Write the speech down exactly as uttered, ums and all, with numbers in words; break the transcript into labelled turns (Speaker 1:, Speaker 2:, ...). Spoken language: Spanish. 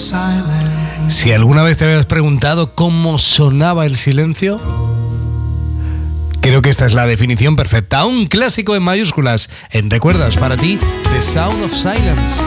Speaker 1: Si alguna vez te habías preguntado cómo sonaba el silencio, creo que esta es la definición perfecta. Un clásico en mayúsculas, en recuerdas para ti, The Sound of Silence.